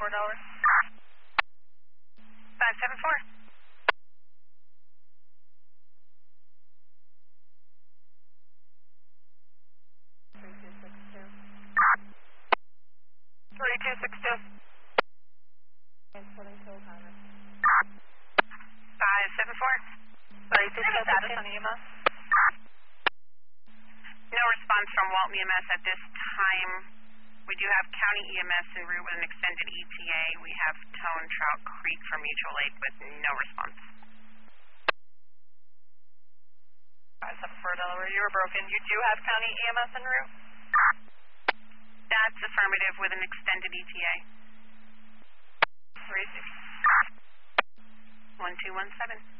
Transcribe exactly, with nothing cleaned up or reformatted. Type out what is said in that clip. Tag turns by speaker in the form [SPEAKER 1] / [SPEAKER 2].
[SPEAKER 1] four dollars.
[SPEAKER 2] five seven four.
[SPEAKER 1] three two six two.
[SPEAKER 2] five seven four.
[SPEAKER 1] Sorry, two six status on E M S.
[SPEAKER 2] No response from Walton E M S at this time. We do have County E M S en route with an extended E T A. We have Tone Trout Creek from Mutual Aid with no response.
[SPEAKER 1] five seven four Delaware, you were broken. You do have County E M S en route?
[SPEAKER 2] That's affirmative with an extended E T A.
[SPEAKER 1] three six.
[SPEAKER 2] one two one seven.